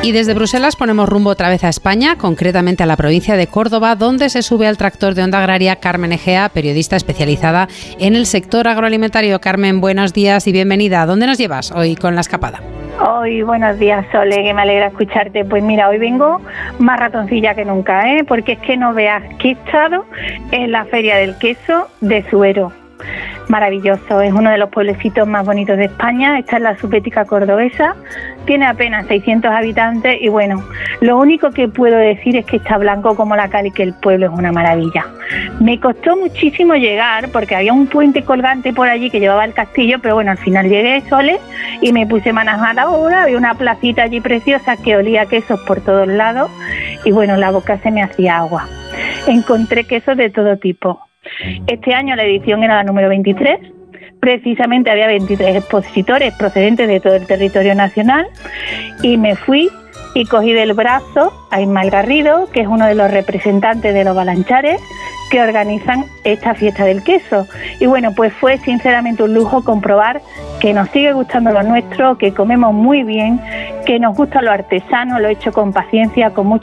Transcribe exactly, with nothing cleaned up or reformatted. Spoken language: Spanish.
Y desde Bruselas ponemos rumbo otra vez a España, concretamente a la provincia de Córdoba, donde se sube al tractor de Onda Agraria Carmen Egea, periodista especializada en el sector agroalimentario. Carmen, buenos días y bienvenida. ¿Dónde nos llevas hoy con la escapada? Hoy, buenos días, Sole, que me alegra escucharte. Pues mira, hoy vengo más ratoncilla que nunca, ¿eh? Porque es que no veas que he estado en la Feria del Queso de Suero. Maravilloso, es uno de los pueblecitos más bonitos de España, está en la subética cordobesa, tiene apenas seiscientos habitantes y bueno, lo único que puedo decir es que está blanco como la cal y que el pueblo es una maravilla. Me costó muchísimo llegar porque había un puente colgante por allí que llevaba al castillo, pero bueno, al final llegué, Sole, y me puse manos a la obra, había una placita allí preciosa que olía a quesos por todos lados y bueno, la boca se me hacía agua. Encontré quesos de todo tipo. Este año la edición era la número veintitrés, precisamente había veintitrés expositores procedentes de todo el territorio nacional y me fui y cogí del brazo a Ismael Garrido, que es uno de los representantes de los balanchares que organizan esta fiesta del queso. Y bueno, pues fue sinceramente un lujo comprobar que nos sigue gustando lo nuestro, que comemos muy bien, que nos gusta lo artesano, lo hecho con paciencia, con mucho